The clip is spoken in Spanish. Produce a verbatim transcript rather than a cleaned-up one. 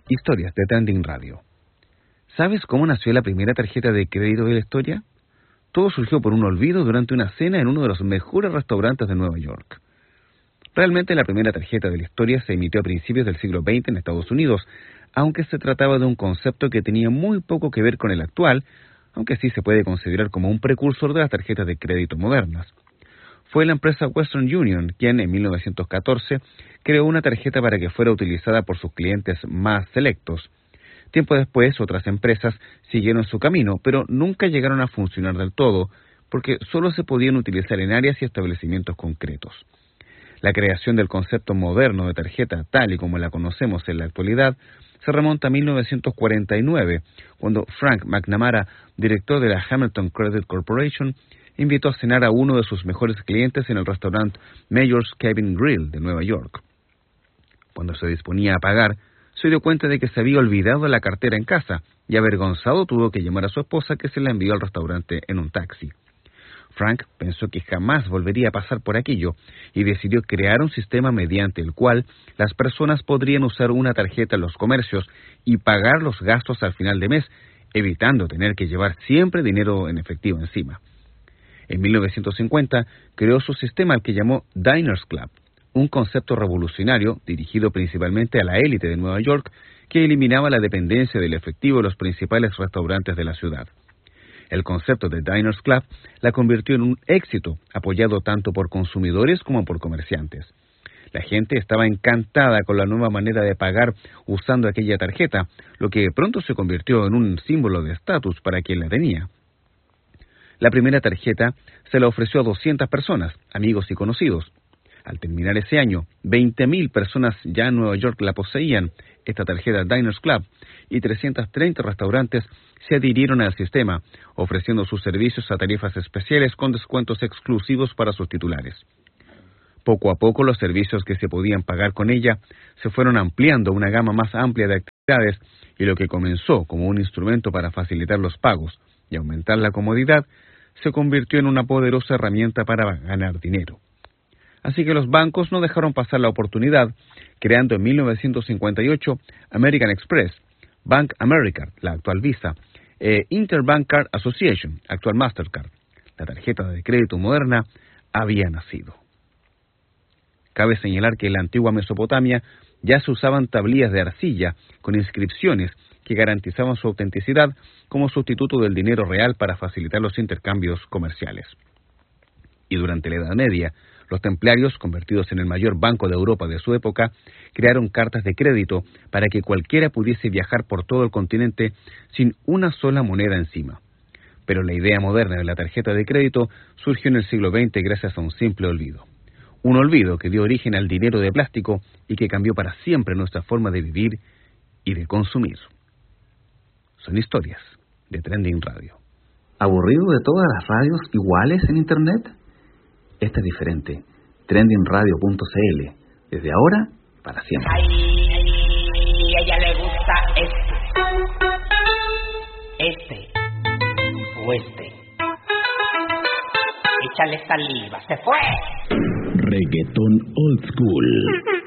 Historias de Trending Radio. ¿Sabes cómo nació la primera tarjeta de crédito de la historia? Todo surgió por un olvido durante una cena en uno de los mejores restaurantes de Nueva York. Realmente la primera tarjeta de la historia se emitió a principios del siglo veinte en Estados Unidos, aunque se trataba de un concepto que tenía muy poco que ver con el actual, aunque sí se puede considerar como un precursor de las tarjetas de crédito modernas. Fue la empresa Western Union quien en mil novecientos catorce creó una tarjeta para que fuera utilizada por sus clientes más selectos. Tiempo después, otras empresas siguieron su camino, pero nunca llegaron a funcionar del todo, porque solo se podían utilizar en áreas y establecimientos concretos. La creación del concepto moderno de tarjeta, tal y como la conocemos en la actualidad, se remonta a mil novecientos cuarenta y nueve, cuando Frank McNamara, director de la Hamilton Credit Corporation, invitó a cenar a uno de sus mejores clientes en el restaurante Mayor's Cabin Grill de Nueva York. Cuando se disponía a pagar, se dio cuenta de que se había olvidado la cartera en casa y avergonzado tuvo que llamar a su esposa, que se la envió al restaurante en un taxi. Frank pensó que jamás volvería a pasar por aquello y decidió crear un sistema mediante el cual las personas podrían usar una tarjeta en los comercios y pagar los gastos al final de mes, evitando tener que llevar siempre dinero en efectivo encima. En mil novecientos cincuenta creó su sistema al que llamó Diners Club, un concepto revolucionario dirigido principalmente a la élite de Nueva York que eliminaba la dependencia del efectivo de los principales restaurantes de la ciudad. El concepto de Diners Club la convirtió en un éxito, apoyado tanto por consumidores como por comerciantes. La gente estaba encantada con la nueva manera de pagar usando aquella tarjeta, lo que pronto se convirtió en un símbolo de estatus para quien la tenía. La primera tarjeta se la ofreció a doscientas personas, amigos y conocidos. Al terminar ese año, veinte mil personas ya en Nueva York la poseían, esta tarjeta Diners Club, y trescientos treinta restaurantes se adhirieron al sistema, ofreciendo sus servicios a tarifas especiales con descuentos exclusivos para sus titulares. Poco a poco los servicios que se podían pagar con ella se fueron ampliando a una gama más amplia de actividades, y lo que comenzó como un instrumento para facilitar los pagos y aumentar la comodidad, se convirtió en una poderosa herramienta para ganar dinero. Así que los bancos no dejaron pasar la oportunidad, creando en mil novecientos cincuenta y ocho American Express, Bank America, la actual Visa, e Interbank Card Association, actual Mastercard. La tarjeta de crédito moderna había nacido. Cabe señalar que en la antigua Mesopotamia ya se usaban tablillas de arcilla con inscripciones que garantizaban su autenticidad como sustituto del dinero real para facilitar los intercambios comerciales. Y durante la Edad Media, los templarios, convertidos en el mayor banco de Europa de su época, crearon cartas de crédito para que cualquiera pudiese viajar por todo el continente sin una sola moneda encima. Pero la idea moderna de la tarjeta de crédito surgió en el siglo veinte gracias a un simple olvido. Un olvido que dio origen al dinero de plástico y que cambió para siempre nuestra forma de vivir y de consumir. Son historias de Trending Radio. ¿Aburrido de todas las radios iguales en Internet? Esta es diferente. trending radio punto c l. Desde ahora, para siempre. Ay, a ella le gusta este. Este. O este. Échale saliva. ¡Se fue! Reggaetón old school.